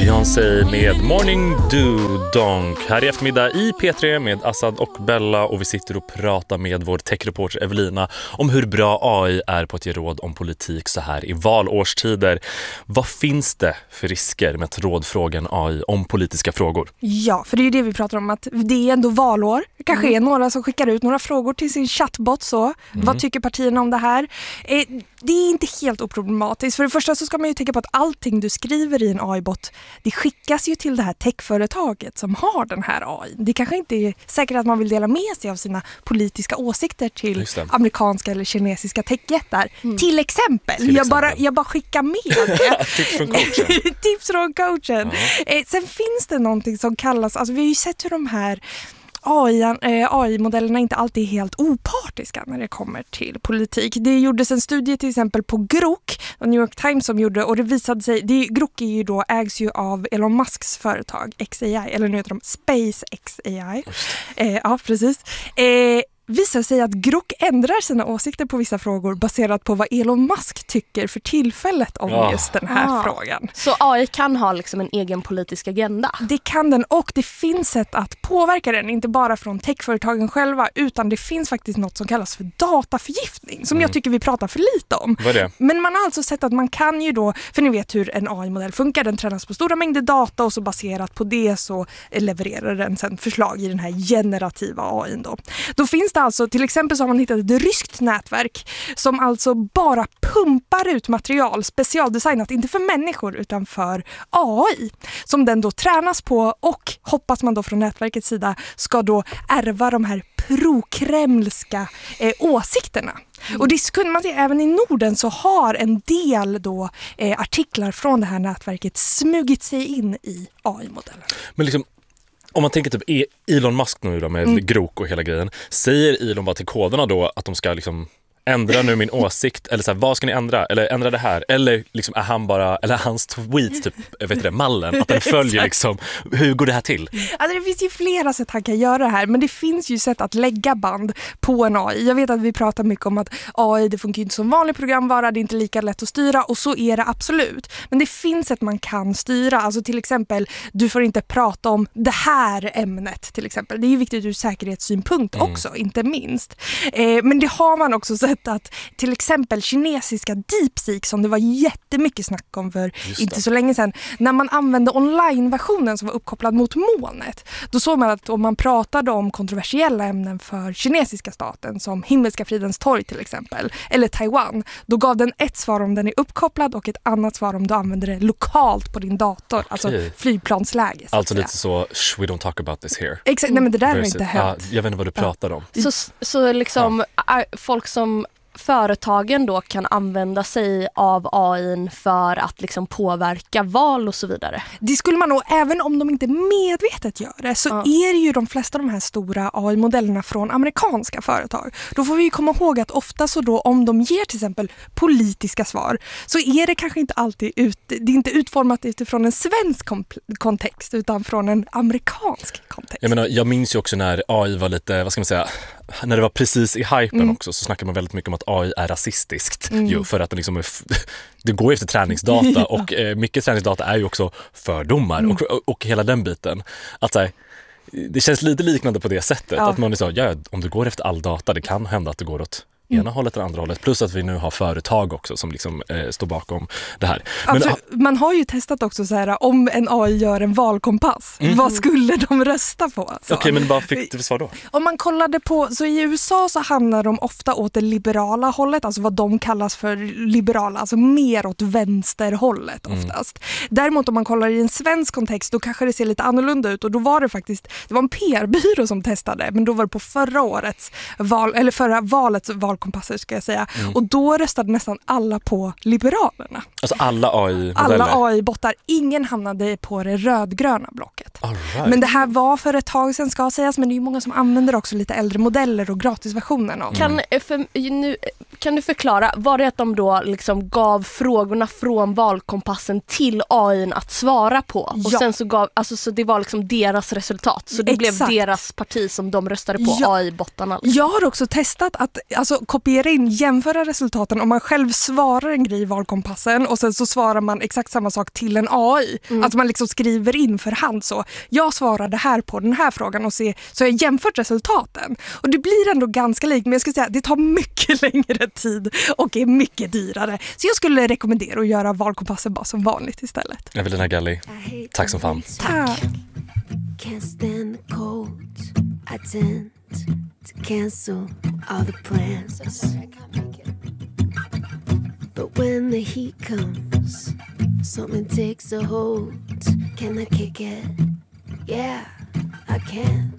Beyoncé med Morning Dew Donk här i eftermiddag i P3 med Assad och Bella, och vi sitter och pratar med vår techreporter Evelina om hur bra AI är på att ge råd om politik så här i valårstider. Vad finns det för risker med att rådfråga en AI om politiska frågor? Ja, för det är ju det vi pratar om, att det är ändå valår. Det kanske är några som skickar ut några frågor till sin chattbot så. Vad tycker partierna om det här? Det är inte helt oproblematiskt. För det första så ska man ju tänka på att allting du skriver i en AI-bot, det skickas ju till det här techföretaget som har den här AI. Det kanske inte är säkert att man vill dela med sig av sina politiska åsikter till amerikanska eller kinesiska techjättar. Till exempel. Jag bara skickar med det. Tips från coachen. Tips från coachen. Sen finns det någonting som kallas, alltså vi har ju sett hur de här AI-modellerna inte alltid är helt opartiska när det kommer till politik. Det gjordes en studie till exempel på Grok, New York Times som gjorde, och det visade sig, Grok är ju då, ägs ju av Elon Musks företag XAI, eller nu heter de SpaceXAI. Ja, precis. Visar sig att Grok ändrar sina åsikter på vissa frågor baserat på vad Elon Musk tycker för tillfället om just den här frågan. Så AI kan ha liksom en egen politisk agenda? Det kan den, och det finns sätt att påverka den, inte bara från techföretagen själva, utan det finns faktiskt något som kallas för dataförgiftning, som jag tycker vi pratar för lite om. Vad är det? Men man har alltså sett att man kan ju då, för ni vet hur en AI-modell funkar, den tränas på stora mängder data och så baserat på det så levererar den sen förslag i den här generativa AI:n då. Då finns det alltså, till exempel så har man hittat ett ryskt nätverk som alltså bara pumpar ut material specialdesignat, inte för människor utan för AI, som den då tränas på, och hoppas man då från nätverkets sida ska då ärva de här prokremlska åsikterna. Och det kunde man se även i Norden, så har en del då artiklar från det här nätverket smugit sig in i AI-modellen. Men liksom, om man tänker typ Elon Musk nu då med Grok och hela grejen, säger Elon bara till koderna då att de ska liksom ändra nu min åsikt, eller så här, vad ska ni ändra, eller ändra det här, eller liksom är han bara, eller hans tweets typ, vet det, mallen, att den följer liksom, hur går det här till? Alltså det finns ju flera sätt han kan göra det här, men det finns ju sätt att lägga band på en AI. Jag vet att vi pratar mycket om att AI, det funkar inte som vanlig programvara, det är inte lika lätt att styra, och så är det absolut. Men det finns sätt man kan styra, alltså till exempel, du får inte prata om det här ämnet till exempel. Det är ju viktigt ur säkerhetssynpunkt också, inte minst. Men det har man också sett att till exempel kinesiska DeepSeek, som det var jättemycket snack om för inte så länge sedan, när man använde online-versionen som var uppkopplad mot molnet, då såg man att om man pratade om kontroversiella ämnen för kinesiska staten, som Himmelska fridens torg till exempel, eller Taiwan, då gav den ett svar om den är uppkopplad och ett annat svar om du använder det lokalt på din dator, alltså flygplansläge. Alltså lite så, we don't talk about this here. Exakt, nej men det där har inte hänt. Jag vet inte vad du pratar om. Så liksom folk som företagen då kan använda sig av AI för att liksom påverka val och så vidare. Det skulle man nog, även om de inte medvetet gör det, så är det ju de flesta av de här stora AI-modellerna från amerikanska företag. Då får vi ju komma ihåg att ofta så då, om de ger till exempel politiska svar, så är det kanske inte alltid det är inte utformat utifrån en svensk kontext, utan från en amerikansk kontext. Jag minns ju också när AI var lite, vad ska man säga, när det var precis i hypen också, så snackar man väldigt mycket om att AI är rasistiskt ju, för att det liksom det går efter träningsdata och mycket träningsdata är ju också fördomar och hela den biten. Att så här, det känns lite liknande på det sättet att man är om du går efter all data, det kan hända att det går åt ena hållet eller andra hållet, plus att vi nu har företag också som liksom står bakom det här. Men, man har ju testat också så här, om en AI gör en valkompass, vad skulle de rösta på? Okej, men vad fick du för svar då? Om man kollade på, så i USA så hamnar de ofta åt det liberala hållet, alltså vad de kallas för liberala, alltså mer åt vänsterhållet oftast. Däremot om man kollar i en svensk kontext, då kanske det ser lite annorlunda ut, och då var det var en PR-byrå som testade, men då var det på förra valets valkompasser ska jag säga. Och då röstade nästan alla på Liberalerna. Alltså alla AI-modeller? Alla AI-bottar. Ingen hamnade på det rödgröna blocket. Right. Men det här var för ett tag sedan ska sägas, men det är ju många som använder också lite äldre modeller och gratisversionen av. Kan du förklara, var det att de då liksom gav frågorna från valkompassen till AI:n att svara på? Och sen så gav, alltså så det var liksom deras resultat. Så det blev deras parti som de röstade på, AI-bottarna. Jag har också testat att, alltså kopiera in, jämföra resultaten om man själv svarar en grej i valkompassen och sen så svarar man exakt samma sak till en AI. Att man liksom skriver in för hand så. Jag svarade här på den här frågan och så har jag jämfört resultaten. Och det blir ändå ganska likt, men jag ska säga att det tar mycket längre tid och är mycket dyrare. Så jag skulle rekommendera att göra valkompassen bara som vanligt istället. Evelina Galli, tack som fan. Tack. Can't stand the cold. I tend to cancel all the plans. But when the heat comes, something takes a hold. Can I kick it? Yeah, I can.